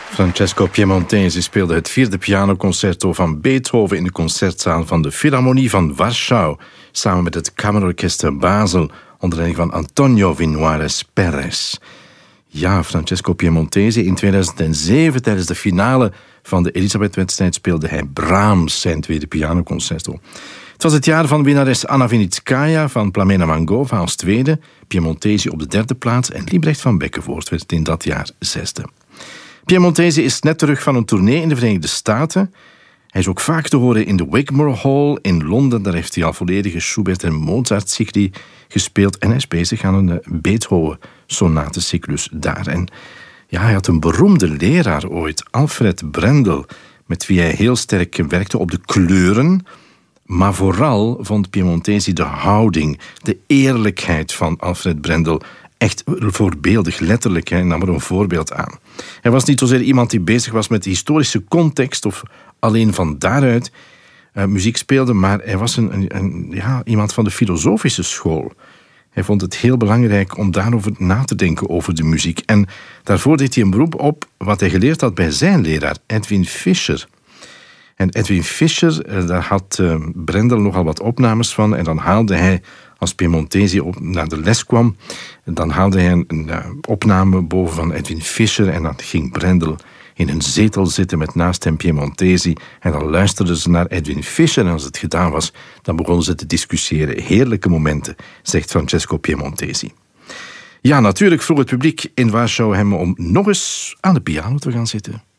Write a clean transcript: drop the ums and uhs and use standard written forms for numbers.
Francesco Piemontesi speelde het 4e pianoconcerto van Beethoven in de concertzaal van de Philharmonie van Warschau, samen met het Kammerorkest Basel, onder leiding van Antonio Vinoires Perez. Ja, Francesco Piemontesi. In 2007, tijdens de finale van de Elisabeth-wedstrijd, speelde hij Brahms zijn 2e pianoconcerto. Het was het jaar van winnares Anna Vinitskaya van Plamena Mangova als 2e, Piemontesi op de 3e plaats en Liebrecht van Beckenvoort werd in dat jaar 6e. Piemontesi is net terug van een tournee in de Verenigde Staten. Hij is ook vaak te horen in de Wigmore Hall in Londen. Daar heeft hij al volledige Schubert- en Mozart-cycli gespeeld. En hij is bezig aan een Beethoven-sonatencyclus daar. En ja, hij had een beroemde leraar ooit, Alfred Brendel, met wie hij heel sterk werkte op de kleuren. Maar vooral vond Piemontesi de houding, de eerlijkheid van Alfred Brendel echt voorbeeldig, letterlijk. Hij nam er een voorbeeld aan. Hij was niet zozeer iemand die bezig was met de historische context of alleen van daaruit muziek speelde, maar hij was iemand van de filosofische school. Hij vond het heel belangrijk om daarover na te denken over de muziek. En daarvoor deed hij een beroep op wat hij geleerd had bij zijn leraar, Edwin Fischer. En Edwin Fischer, daar had Brendel nogal wat opnames van. En dan haalde hij, als Piemontesi naar de les kwam, dan haalde hij een opname boven van Edwin Fischer. En dan ging Brendel in een zetel zitten met naast hem Piemontesi. En dan luisterden ze naar Edwin Fischer. En als het gedaan was, dan begonnen ze te discussiëren. Heerlijke momenten, zegt Francesco Piemontesi. Ja, natuurlijk vroeg het publiek in Warschau hem om nog eens aan de piano te gaan zitten.